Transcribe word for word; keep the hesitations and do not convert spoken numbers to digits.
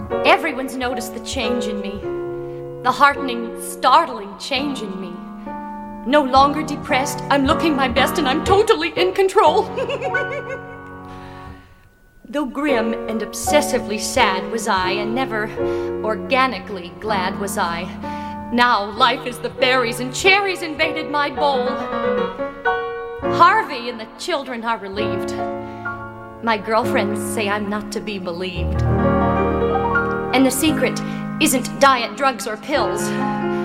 Everyone's noticed the change in me, the heartening, startling change in me. No longer depressed, I'm looking my best and I'm totally in control. Though grim and obsessively sad was I, and never organically glad was I, now life is the berries and cherries invaded my bowl. Harvey and the children are relieved. My girlfriends say I'm not to be believed. And the secret isn't diet, drugs, or pills.